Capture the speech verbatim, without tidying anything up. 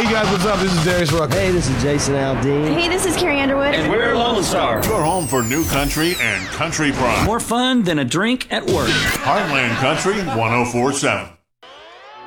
you guys, what's up? This is Darius Rucker. Hey, this is Jason Aldean. Hey, this is Carrie Underwood. And we're Lone Star. Your home for new country and country pride. More fun than a drink at work. Heartland Country one oh four point seven.